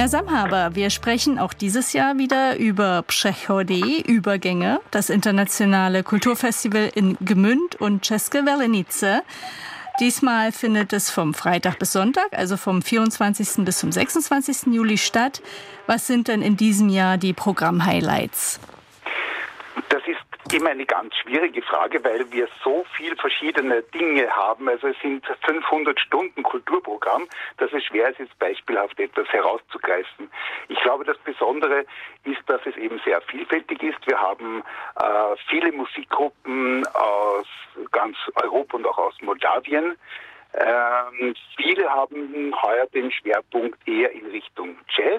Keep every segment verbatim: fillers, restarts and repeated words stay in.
Herr Samhaber, wir sprechen auch dieses Jahr wieder über Přechody, Übergänge, das internationale Kulturfestival in Gmünd und České Velenice. Diesmal findet es vom Freitag bis Sonntag, also vom vierundzwanzigsten bis zum sechsundzwanzigsten Juli statt. Was sind denn in diesem Jahr die Programm-Highlights? Das ist immer eine ganz schwierige Frage, weil wir so viel verschiedene Dinge haben. Also es sind fünfhundert Stunden Kulturprogramm, dass es schwer ist, jetzt beispielhaft etwas herauszugreifen. Ich glaube, das Besondere ist, dass es eben sehr vielfältig ist. Wir haben äh, viele Musikgruppen aus ganz Europa und auch aus Moldawien. Ähm, viele haben heuer den Schwerpunkt eher in Richtung Jazz.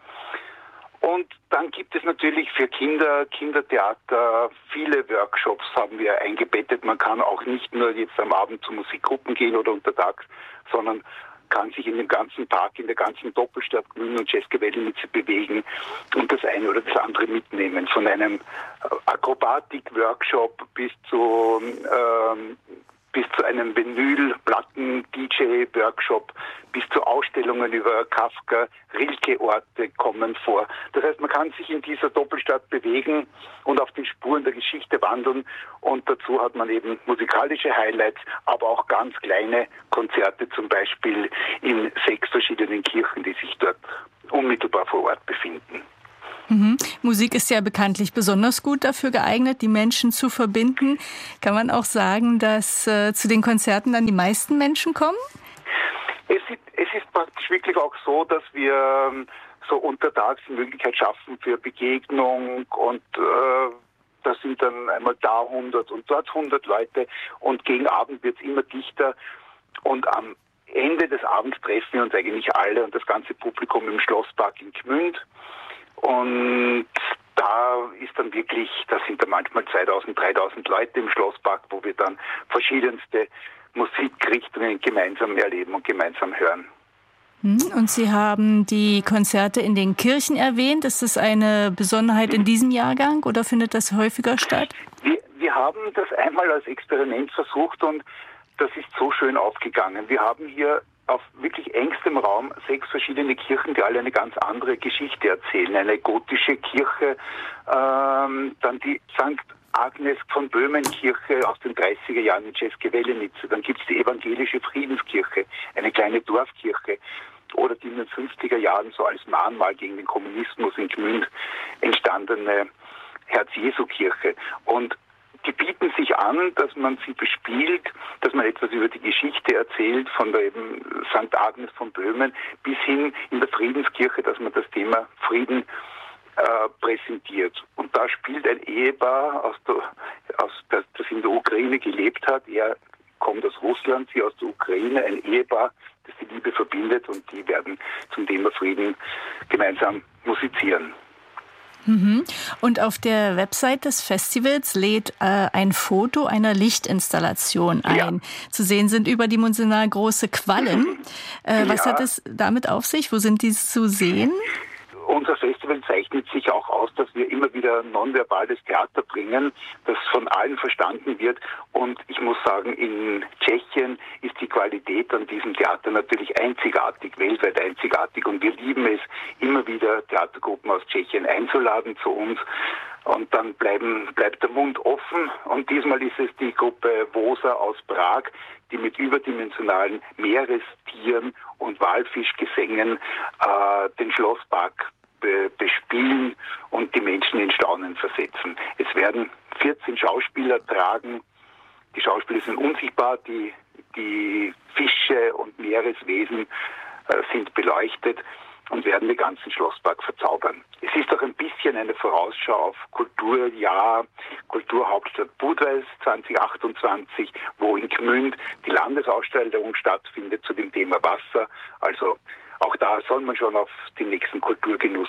Und dann gibt es natürlich für Kinder, Kindertheater, viele Workshops haben wir eingebettet. Man kann auch nicht nur jetzt am Abend zu Musikgruppen gehen oder untertags, sondern kann sich in dem ganzen Tag, in der ganzen Doppelstadt Gmünd und České Velenice bewegen und das eine oder das andere mitnehmen. Von einem Akrobatik-Workshop bis zu ähm, bis zu einem Vinyl-Platten-D J-Workshop, bis zu Ausstellungen über Kafka, Rilke-Orte kommen vor. Das heißt, man kann sich in dieser Doppelstadt bewegen und auf den Spuren der Geschichte wandeln. Und dazu hat man eben musikalische Highlights, aber auch ganz kleine Konzerte, zum Beispiel in sechs verschiedenen Kirchen, die sich dort unmittelbar vor Ort befinden. Mhm. Musik ist ja bekanntlich besonders gut dafür geeignet, die Menschen zu verbinden. Kann man auch sagen, dass äh, zu den Konzerten dann die meisten Menschen kommen? Es ist, es ist praktisch wirklich auch so, dass wir ähm, so untertags die Möglichkeit schaffen für Begegnung und äh, da sind dann einmal da hundert und dort hundert Leute und gegen Abend wird es immer dichter und am Ende des Abends treffen wir uns eigentlich alle und das ganze Publikum im Schlosspark in Gmünd. Und da ist dann wirklich, da sind dann manchmal zweitausend, dreitausend Leute im Schlosspark, wo wir dann verschiedenste Musikrichtungen gemeinsam erleben und gemeinsam hören. Und Sie haben die Konzerte in den Kirchen erwähnt. Ist das eine Besonderheit in diesem Jahrgang oder findet das häufiger statt? Wir, wir haben das einmal als Experiment versucht und das ist so schön aufgegangen. Wir haben hier auf wirklich engstem Raum sechs verschiedene Kirchen, die alle eine ganz andere Geschichte erzählen. Eine gotische Kirche, ähm, dann die Sankt Agnes von Böhmen Kirche aus den dreißiger Jahren in České Velenice. Dann gibt es die evangelische Friedenskirche, eine kleine Dorfkirche. Oder die in den fünfziger Jahren so als Mahnmal gegen den Kommunismus in Gmünd entstandene Herz-Jesu-Kirche. Und die bieten sich an, dass man sie bespielt, dass man etwas über die Geschichte erzählt, von der eben Sankt Agnes von Böhmen bis hin in der Friedenskirche, dass man das Thema Frieden äh, präsentiert. Und da spielt ein Ehepaar, aus der, aus der, das in der Ukraine gelebt hat. Er kommt aus Russland, sie aus der Ukraine, ein Ehepaar, das die Liebe verbindet und die werden zum Thema Frieden gemeinsam musizieren. Mhm. Und auf der Website des Festivals lädt äh, ein Foto einer Lichtinstallation ein. Ja. Zu sehen sind überdimensional große Quallen. Äh, ja. Was hat es damit auf sich? Wo sind die zu sehen? Unser Festival zeichnet sich auch aus, dass wir immer wieder nonverbales Theater bringen, das von allen verstanden wird. Und ich muss sagen, in Tschechien ist die Qualität an diesem Theater natürlich einzigartig, weltweit einzigartig. Und wir lieben es, immer wieder Theatergruppen aus Tschechien einzuladen zu uns. Und dann bleiben, bleibt der Mund offen. Und diesmal ist es die Gruppe Wosa aus Prag, die mit überdimensionalen Meerestieren und Walfischgesängen äh, den Schlosspark be- bespielen und die Menschen in Staunen versetzen. Es werden vierzehn Schauspieler tragen. Die Schauspieler sind unsichtbar, die, die Fische und Meereswesen äh, sind beleuchtet und werden den ganzen Schlosspark verzaubern. Es ist auch ein bisschen eine Vorausschau auf Kulturjahr, Kulturhauptstadt Budweis zwanzig achtundzwanzig, wo in Gmünd die Landesausstellung stattfindet zu dem Thema Wasser. Also auch da soll man schon auf den nächsten Kulturgenuss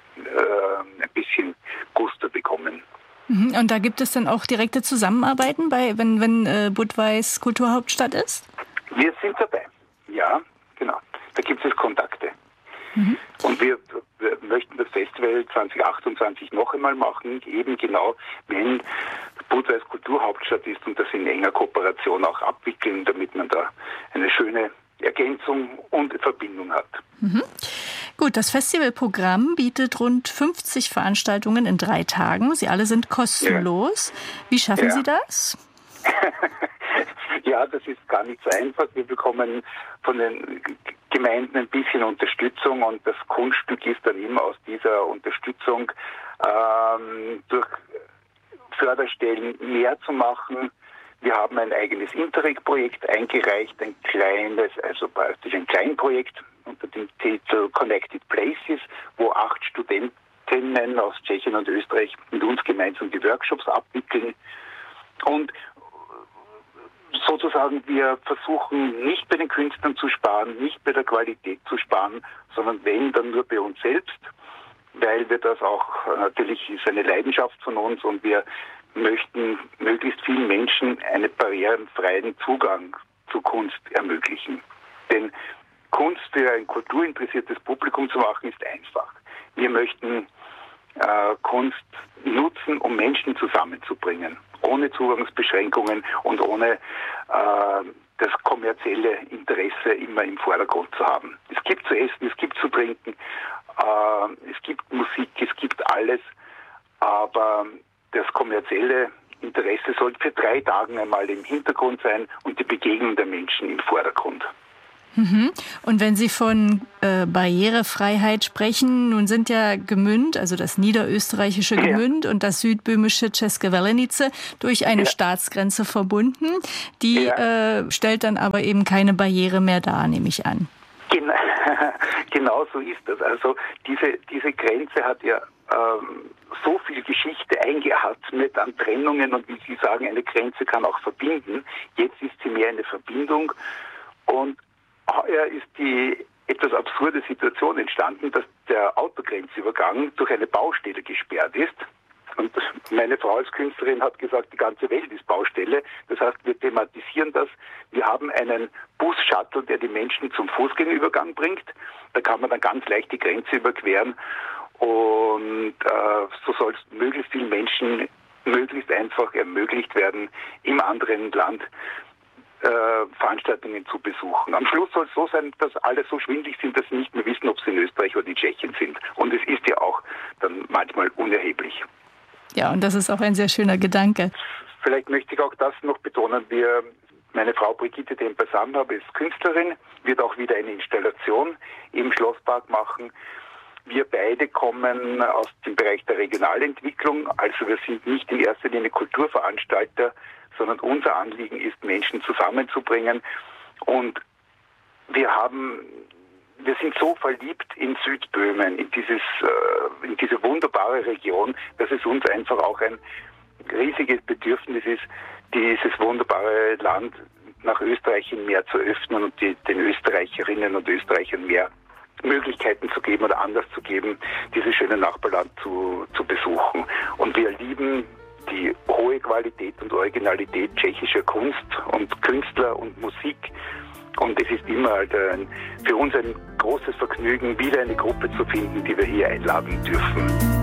äh, ein bisschen Gusto bekommen. Und da gibt es dann auch direkte Zusammenarbeiten, bei, wenn, wenn äh, Budweis Kulturhauptstadt ist? Wir sind dabei, ja, genau. Da gibt es Kontakte. Mhm. Und wir, wir möchten das Festival zwanzig achtundzwanzig noch einmal machen, eben genau, wenn Budweis Kulturhauptstadt ist und das in enger Kooperation auch abwickeln, damit man da eine schöne Ergänzung und Verbindung hat. Mhm. Gut, das Festivalprogramm bietet rund fünfzig Veranstaltungen in drei Tagen. Sie alle sind kostenlos. Ja. Wie schaffen ja. Sie das? Ja, das ist gar nicht so einfach. Wir bekommen von den Gemeinden ein bisschen Unterstützung und das Kunststück ist dann immer aus dieser Unterstützung ähm, durch Förderstellen mehr zu machen. Wir haben ein eigenes Interreg-Projekt eingereicht, ein kleines, also praktisch ein Kleinprojekt unter dem Titel Connected Places, wo acht Studentinnen aus Tschechien und Österreich mit uns gemeinsam die Workshops abwickeln. Und sozusagen, wir versuchen nicht bei den Künstlern zu sparen, nicht bei der Qualität zu sparen, sondern wenn, dann nur bei uns selbst, weil wir das auch, natürlich ist eine Leidenschaft von uns und wir möchten möglichst vielen Menschen einen barrierenfreien Zugang zu Kunst ermöglichen. Denn Kunst für ein kulturinteressiertes Publikum zu machen, ist einfach. Wir möchten äh, Kunst nutzen, um Menschen zusammenzubringen, ohne Zugangsbeschränkungen und ohne äh, das kommerzielle Interesse immer im Vordergrund zu haben. Es gibt zu essen, es gibt zu trinken, äh, es gibt Musik, es gibt alles, aber das kommerzielle Interesse sollte für drei Tage einmal im Hintergrund sein und die Begegnung der Menschen im Vordergrund. Mhm. Und wenn Sie von äh, Barrierefreiheit sprechen, nun sind ja Gmünd, also das niederösterreichische Gmünd ja. und das südböhmische České Velenice durch eine ja. Staatsgrenze verbunden. Die ja. äh, stellt dann aber eben keine Barriere mehr dar, nehme ich an. Genau, genau so ist das. Also diese, diese Grenze hat ja ähm, so viel Geschichte eingeatmet an Trennungen und wie Sie sagen, eine Grenze kann auch verbinden. Jetzt ist sie mehr eine Verbindung und heuer ist die etwas absurde Situation entstanden, dass der Autogrenzübergang durch eine Baustelle gesperrt ist. Und meine Frau als Künstlerin hat gesagt, die ganze Welt ist Baustelle. Das heißt, wir thematisieren das. Wir haben einen Bus-Shuttle, der die Menschen zum Fußgängerübergang bringt. Da kann man dann ganz leicht die Grenze überqueren. Und äh, so soll es möglichst vielen Menschen möglichst einfach ermöglicht werden, im anderen Land Äh, Veranstaltungen zu besuchen. Am Schluss soll es so sein, dass alle so schwindlig sind, dass sie nicht mehr wissen, ob sie in Österreich oder in Tschechien sind. Und es ist ja auch dann manchmal unerheblich. Ja, und das ist auch ein sehr schöner Gedanke. Vielleicht möchte ich auch das noch betonen. Wir, meine Frau Brigitte Demper-Sandhaupt ist Künstlerin, wird auch wieder eine Installation im Schlosspark machen. Wir beide kommen aus dem Bereich der Regionalentwicklung, also wir sind nicht in erster Linie Kulturveranstalter, sondern unser Anliegen ist, Menschen zusammenzubringen. Und wir haben, wir sind so verliebt in Südböhmen, in dieses, äh, in diese wunderbare Region, dass es uns einfach auch ein riesiges Bedürfnis ist, dieses wunderbare Land nach Österreich hin mehr zu öffnen und die, den Österreicherinnen und Österreichern mehr Möglichkeiten zu geben oder anders zu geben, dieses schöne Nachbarland zu, zu besuchen. Und wir lieben die hohe Qualität und Originalität tschechischer Kunst und Künstler und Musik. Und es ist immer halt ein, für uns ein großes Vergnügen, wieder eine Gruppe zu finden, die wir hier einladen dürfen.